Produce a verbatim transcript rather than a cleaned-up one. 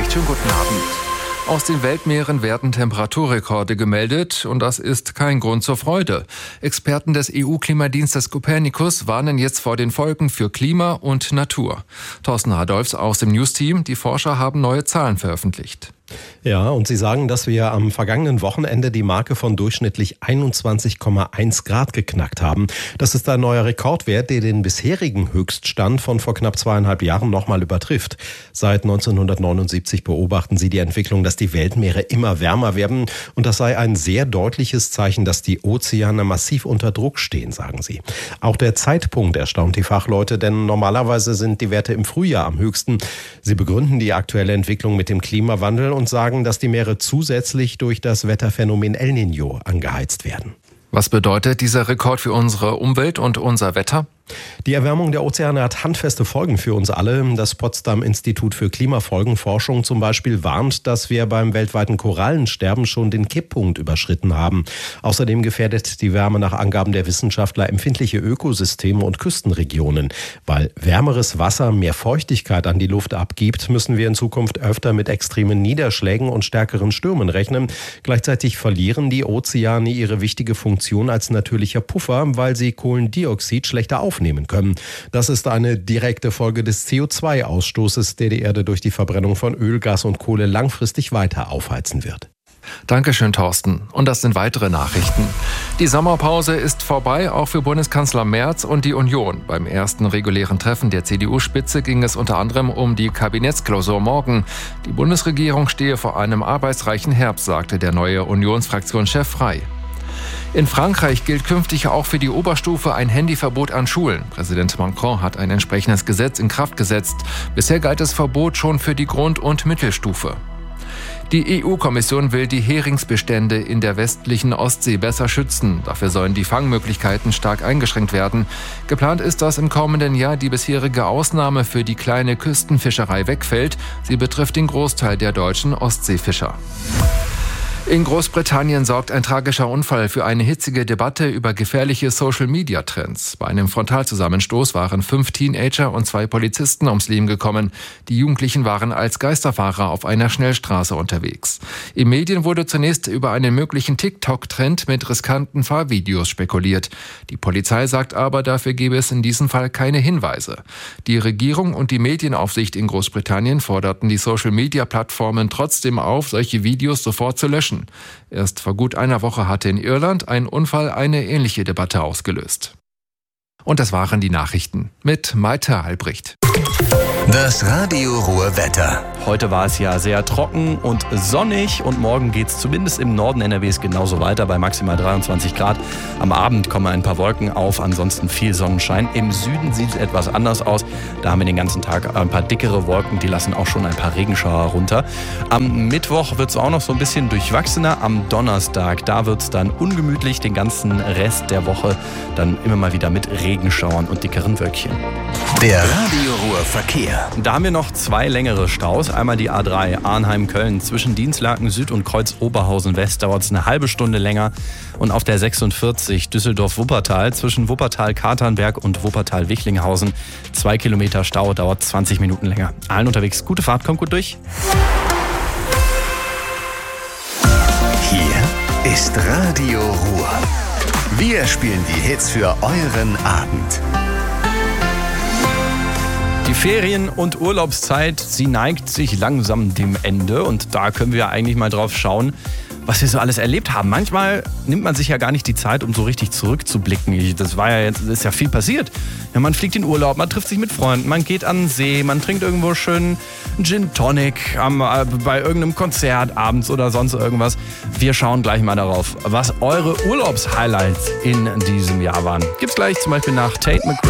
spricht. Schönen guten Abend. Aus den Weltmeeren werden Temperaturrekorde gemeldet und das ist kein Grund zur Freude. Experten des E U-Klimadienstes Copernicus warnen jetzt vor den Folgen für Klima und Natur. Thorsten Radolfs aus dem News-Team, die Forscher haben neue Zahlen veröffentlicht. Ja, und sie sagen, dass wir am vergangenen Wochenende die Marke von durchschnittlich einundzwanzig Komma eins Grad geknackt haben. Das ist ein neuer Rekordwert, der den bisherigen Höchststand von vor knapp zweieinhalb Jahren nochmal übertrifft. Seit neunzehnhundertneunundsiebzig beobachten sie die Entwicklung, dass die Weltmeere immer wärmer werden. Und das sei ein sehr deutliches Zeichen, dass die Ozeane massiv unter Druck stehen, sagen sie. Auch der Zeitpunkt erstaunt die Fachleute, denn normalerweise sind die Werte im Frühjahr am höchsten. Sie begründen die aktuelle Entwicklung mit dem Klimawandel und sagen, dass die Meere zusätzlich durch das Wetterphänomen El Niño angeheizt werden. Was bedeutet dieser Rekord für unsere Umwelt und unser Wetter? Die Erwärmung der Ozeane hat handfeste Folgen für uns alle. Das Potsdam-Institut für Klimafolgenforschung zum Beispiel warnt, dass wir beim weltweiten Korallensterben schon den Kipppunkt überschritten haben. Außerdem gefährdet die Wärme nach Angaben der Wissenschaftler empfindliche Ökosysteme und Küstenregionen. Weil wärmeres Wasser mehr Feuchtigkeit an die Luft abgibt, müssen wir in Zukunft öfter mit extremen Niederschlägen und stärkeren Stürmen rechnen. Gleichzeitig verlieren die Ozeane ihre wichtige Funktion als natürlicher Puffer, weil sie Kohlendioxid schlechter aufnehmen können. Das ist eine direkte Folge des C O zwei Ausstoßes, der die Erde durch die Verbrennung von Öl, Gas und Kohle langfristig weiter aufheizen wird. Dankeschön, Thorsten. Und das sind weitere Nachrichten. Die Sommerpause ist vorbei, auch für Bundeskanzler Merz und die Union. Beim ersten regulären Treffen der C D U-Spitze ging es unter anderem um die Kabinettsklausur morgen. Die Bundesregierung stehe vor einem arbeitsreichen Herbst, sagte der neue Unionsfraktionschef Frey. In Frankreich gilt künftig auch für die Oberstufe ein Handyverbot an Schulen. Präsident Macron hat ein entsprechendes Gesetz in Kraft gesetzt. Bisher galt das Verbot schon für die Grund- und Mittelstufe. Die E U-Kommission will die Heringsbestände in der westlichen Ostsee besser schützen. Dafür sollen die Fangmöglichkeiten stark eingeschränkt werden. Geplant ist, dass im kommenden Jahr die bisherige Ausnahme für die kleine Küstenfischerei wegfällt. Sie betrifft den Großteil der deutschen Ostseefischer. In Großbritannien sorgt ein tragischer Unfall für eine hitzige Debatte über gefährliche Social-Media-Trends. Bei einem Frontalzusammenstoß waren fünf Teenager und zwei Polizisten ums Leben gekommen. Die Jugendlichen waren als Geisterfahrer auf einer Schnellstraße unterwegs. In Medien wurde zunächst über einen möglichen TikTok-Trend mit riskanten Fahrvideos spekuliert. Die Polizei sagt aber, dafür gebe es in diesem Fall keine Hinweise. Die Regierung und die Medienaufsicht in Großbritannien forderten die Social-Media-Plattformen trotzdem auf, solche Videos sofort zu löschen. Erst vor gut einer Woche hatte in Irland ein Unfall eine ähnliche Debatte ausgelöst. Und das waren die Nachrichten mit Malte Halbricht. Das Radio Ruhr Wetter. Heute war es ja sehr trocken und sonnig und morgen geht es zumindest im Norden N R Ws genauso weiter bei maximal dreiundzwanzig Grad. Am Abend kommen ein paar Wolken auf, ansonsten viel Sonnenschein. Im Süden sieht es etwas anders aus. Da haben wir den ganzen Tag ein paar dickere Wolken, die lassen auch schon ein paar Regenschauer runter. Am Mittwoch wird es auch noch so ein bisschen durchwachsener. Am Donnerstag, da wird es dann ungemütlich, den ganzen Rest der Woche dann immer mal wieder mit Regenschauern und dickeren Wölkchen. Der Radio Ruhr Verkehr. Da haben wir noch zwei längere Staus. Einmal die A drei Arnheim-Köln zwischen Dienstlaken Süd und Kreuz Oberhausen West dauert es eine halbe Stunde länger. Und auf der sechsundvierzig Düsseldorf-Wuppertal zwischen Wuppertal-Katernberg und Wuppertal-Wichlinghausen zwei Kilometer Stau dauert zwanzig Minuten länger. Allen unterwegs gute Fahrt, kommt gut durch. Hier ist Radio Ruhr. Wir spielen die Hits für euren Abend. Die Ferien- und Urlaubszeit, sie neigt sich langsam dem Ende und da können wir eigentlich mal drauf schauen, was wir so alles erlebt haben. Manchmal nimmt man sich ja gar nicht die Zeit, um so richtig zurückzublicken. Ich, das war ja jetzt, das ist ja viel passiert. Ja, man fliegt in Urlaub, man trifft sich mit Freunden, man geht an den See, man trinkt irgendwo schön einen Gin Tonic am, äh, bei irgendeinem Konzert abends oder sonst irgendwas. Wir schauen gleich mal darauf, was eure Urlaubshighlights in diesem Jahr waren. Gibt's gleich zum Beispiel nach Tate McRae.